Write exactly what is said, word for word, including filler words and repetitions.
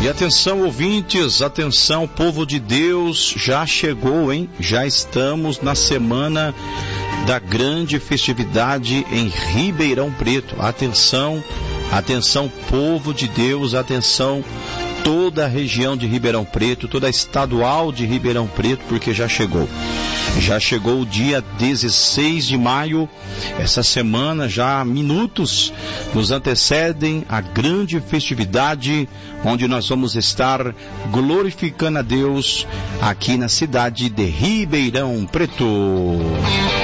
E atenção, ouvintes, atenção, povo de Deus, já chegou, hein? Já estamos na semana da grande festividade em Ribeirão Preto. Atenção, atenção, povo de Deus, atenção, toda a região de Ribeirão Preto, toda a estadual de Ribeirão Preto, porque já chegou. Já chegou o dia dezesseis de maio, essa semana, já minutos nos antecedem a grande festividade, onde nós vamos estar glorificando a Deus aqui na cidade de Ribeirão Preto.